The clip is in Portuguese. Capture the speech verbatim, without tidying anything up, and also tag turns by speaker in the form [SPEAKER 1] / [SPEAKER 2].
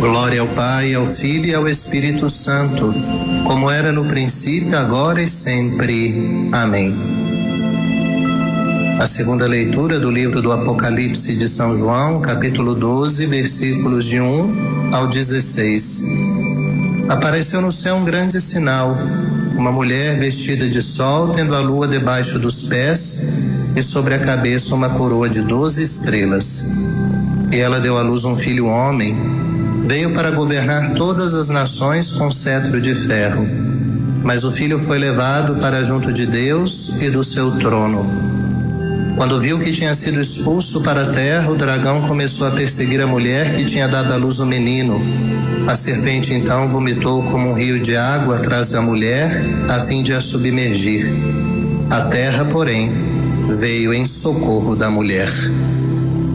[SPEAKER 1] Glória ao Pai, ao Filho e ao Espírito Santo, como era no princípio, agora e sempre. Amém. A segunda leitura do livro do Apocalipse de São João, capítulo doze, versículos de um ao dezesseis. Apareceu no céu um grande sinal, uma mulher vestida de sol, tendo a lua debaixo dos pés e sobre a cabeça uma coroa de doze estrelas. E ela deu à luz um filho homem. Veio para governar todas as nações com cetro de ferro. Mas o filho foi levado para junto de Deus e do seu trono. Quando viu que tinha sido expulso para a terra, o dragão começou a perseguir a mulher que tinha dado à luz o menino. A serpente então vomitou como um rio de água atrás da mulher, a fim de a submergir. A terra, porém, veio em socorro da mulher.